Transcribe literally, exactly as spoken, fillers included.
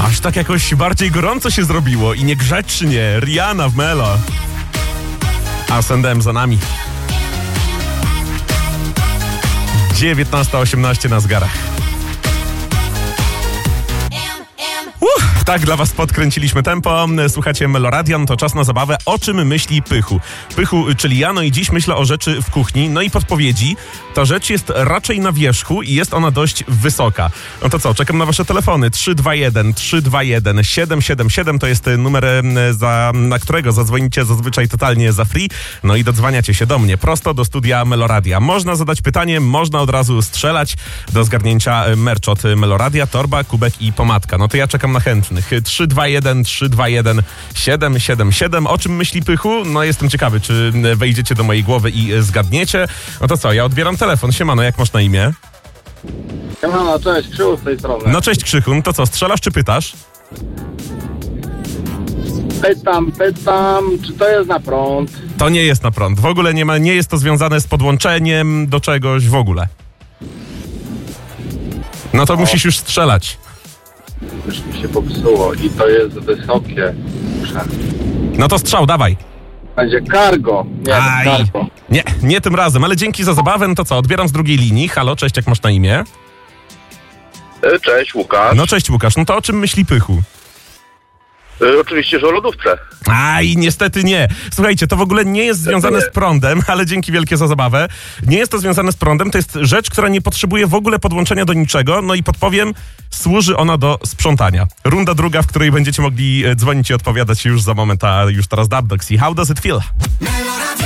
Aż tak jakoś bardziej gorąco się zrobiło i niegrzecznie. Rihanna w Melo. A S and M za nami. dziewiętnasta osiemnaście na zegarach. Uff, tak dla was podkręciliśmy tempo. Słuchacie Meloradian, to czas na zabawę. O czym myśli Pychu? Pychu, czyli ja, no i dziś myślę o rzeczy w kuchni. No i podpowiedzi. Ta rzecz jest raczej na wierzchu i jest ona dość wysoka. No to co, czekam na wasze telefony. trzy dwa jeden trzy dwa jeden siedem siedem siedem to jest numer, za, na którego zadzwonicie zazwyczaj totalnie za free. No i dodzwaniacie się do mnie prosto do studia Meloradia. Można zadać pytanie, można od razu strzelać. Do zgarnięcia merch od Meloradia, torba, kubek i pomadka. No to ja czekam na chętnych. trzy dwa jeden trzy dwa jeden siedem siedem siedem. O czym myśli Pychu? No jestem ciekawy, czy wejdziecie do mojej głowy i zgadniecie. No to co, ja odbieram telefon. Siemano, jak masz na imię? Siemano, cześć, Krzychu z tej strony. No cześć Krzychu, no to co, strzelasz czy pytasz? Pytam, pytam, czy to jest na prąd? To nie jest na prąd. W ogóle nie ma, nie jest to związane z podłączeniem do czegoś w ogóle. No to o. Musisz już strzelać. Już mi się popsuło i to jest wysokie. Muszę. No to strzał, dawaj. Będzie cargo. Nie, Aj, cargo. nie, nie tym razem, ale dzięki za zabawę. No to co, odbieram z drugiej linii. Halo, cześć, jak masz na imię? Cześć, Łukasz. No cześć Łukasz, no to o czym myśli Pychu? Y, oczywiście, że o lodówce. Aj, niestety nie. Słuchajcie, to w ogóle nie jest związane z prądem, ale dzięki wielkie za zabawę. Nie jest to związane z prądem, to jest rzecz, która nie potrzebuje w ogóle podłączenia do niczego. No i podpowiem, służy ona do sprzątania. Runda druga, w której będziecie mogli dzwonić i odpowiadać już za moment, a już teraz Dubdogs i How Does It Feel?